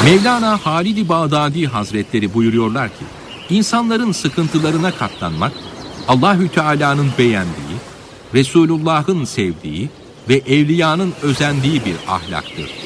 Mevlana Halid-i Bağdadi Hazretleri buyuruyorlar ki, insanların sıkıntılarına katlanmak, Allahü Teala'nın beğendiği, Resulullah'ın sevdiği ve evliyanın özendiği bir ahlaktır.